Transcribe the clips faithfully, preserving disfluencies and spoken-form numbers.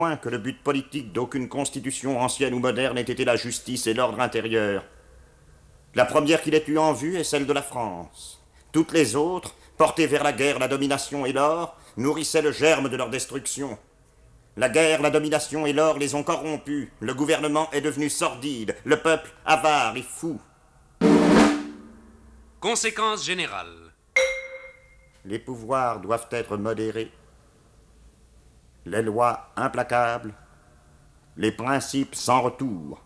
point que le but politique d'aucune constitution ancienne ou moderne ait été la justice et l'ordre intérieur. La première qu'il ait eu en vue est celle de la France. Toutes les autres, portées vers la guerre, la domination et l'or, nourrissaient le germe de leur destruction. La guerre, la domination et l'or les ont corrompus. Le gouvernement est devenu sordide, le peuple avare et fou. Conséquence générale. Les pouvoirs doivent être modérés, les lois implacables, les principes sans retour.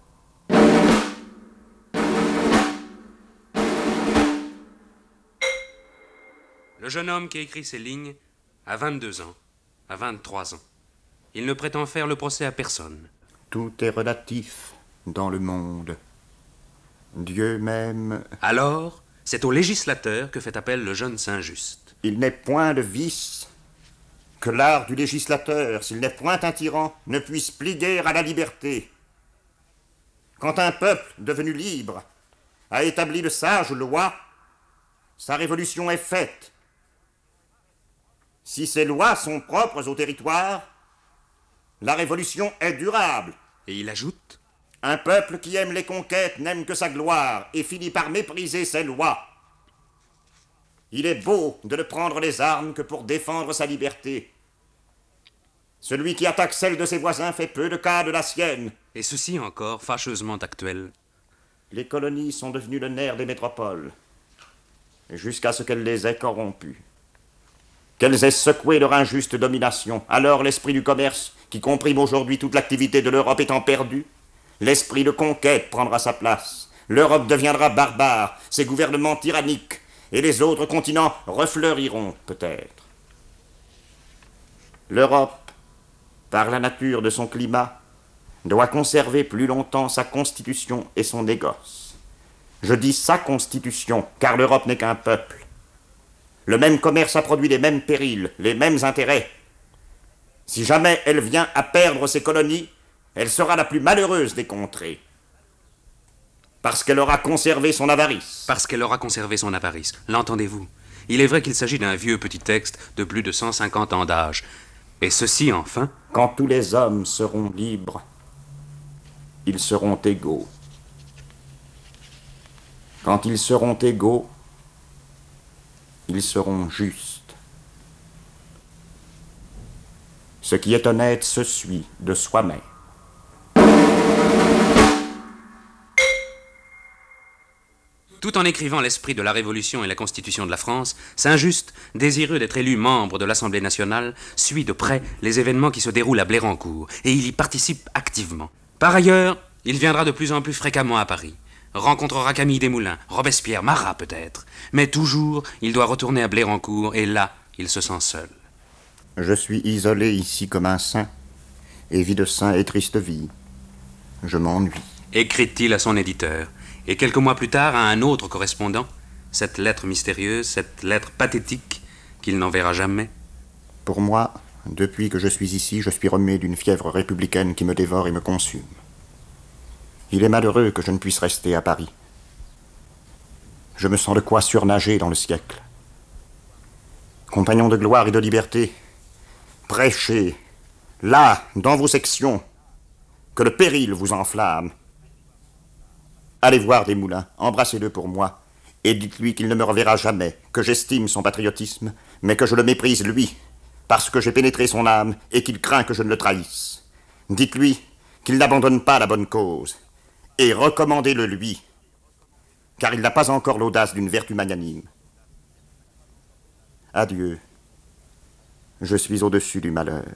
Le jeune homme qui écrit ces lignes a vingt-deux ans, a vingt-trois ans. Il ne prétend faire le procès à personne. Tout est relatif dans le monde. Dieu même... Alors, c'est au législateur que fait appel le jeune Saint-Just. Il n'est point de vice que l'art du législateur, s'il n'est point un tyran, ne puisse plier à la liberté. Quand un peuple devenu libre a établi de sages lois, sa révolution est faite. Si ces lois sont propres au territoire, la révolution est durable. Et il ajoute: un peuple qui aime les conquêtes n'aime que sa gloire et finit par mépriser ses lois. Il est beau de ne prendre les armes que pour défendre sa liberté. Celui qui attaque celle de ses voisins fait peu de cas de la sienne. Et ceci encore fâcheusement actuel. Les colonies sont devenues le nerf des métropoles, jusqu'à ce qu'elles les aient corrompues. Qu'elles aient secoué leur injuste domination. Alors l'esprit du commerce, qui comprime aujourd'hui toute l'activité de l'Europe, étant perdu, l'esprit de conquête prendra sa place. L'Europe deviendra barbare, ses gouvernements tyranniques, et les autres continents refleuriront peut-être. L'Europe, par la nature de son climat, doit conserver plus longtemps sa constitution et son négoce. Je dis sa constitution, car l'Europe n'est qu'un peuple. Le même commerce a produit les mêmes périls, les mêmes intérêts. Si jamais elle vient à perdre ses colonies, elle sera la plus malheureuse des contrées. Parce qu'elle aura conservé son avarice. Parce qu'elle aura conservé son avarice. L'entendez-vous? Il est vrai qu'il s'agit d'un vieux petit texte de plus de cent cinquante ans d'âge. Et ceci, enfin... Quand tous les hommes seront libres, ils seront égaux. Quand ils seront égaux, ils seront justes. Ce qui est honnête se suit de soi-même. Tout en écrivant l'esprit de la Révolution et la Constitution de la France, Saint-Just, désireux d'être élu membre de l'Assemblée nationale, suit de près les événements qui se déroulent à Blérancourt, et il y participe activement. Par ailleurs, il viendra de plus en plus fréquemment à Paris, rencontrera Camille Desmoulins, Robespierre, Marat peut-être, mais toujours il doit retourner à Blérancourt, et là, il se sent seul. Je suis isolé ici comme un saint, et vis de saint et triste vie. Je m'ennuie. Écrit-il à son éditeur. Et quelques mois plus tard, à un autre correspondant, cette lettre mystérieuse, cette lettre pathétique qu'il n'enverra jamais. Pour moi, depuis que je suis ici, je suis remué d'une fièvre républicaine qui me dévore et me consume. Il est malheureux que je ne puisse rester à Paris. Je me sens de quoi surnager dans le siècle. Compagnons de gloire et de liberté, prêchez, là, dans vos sections, que le péril vous enflamme. Allez voir Desmoulins, embrassez-le pour moi, et dites-lui qu'il ne me reverra jamais, que j'estime son patriotisme, mais que je le méprise lui, parce que j'ai pénétré son âme et qu'il craint que je ne le trahisse. Dites-lui qu'il n'abandonne pas la bonne cause, et recommandez-le lui, car il n'a pas encore l'audace d'une vertu magnanime. Adieu, je suis au-dessus du malheur.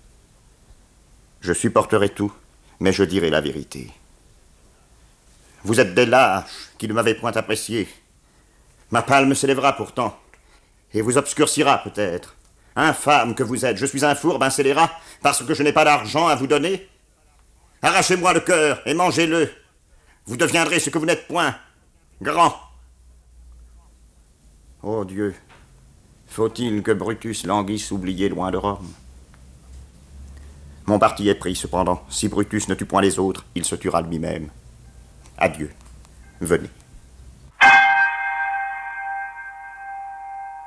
Je supporterai tout, mais je dirai la vérité. Vous êtes des lâches qui ne m'avez point apprécié. Ma palme s'élèvera pourtant, et vous obscurcira peut-être. Infâme que vous êtes, je suis un fourbe, un scélérat, parce que je n'ai pas d'argent à vous donner. Arrachez-moi le cœur et mangez-le. Vous deviendrez ce que vous n'êtes point, grand. Oh Dieu, faut-il que Brutus languisse oublié loin de Rome? Mon parti est pris cependant. Si Brutus ne tue point les autres, il se tuera lui-même. Adieu. Venez.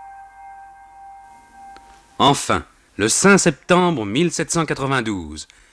Enfin, le cinq septembre mille sept cent quatre-vingt-douze,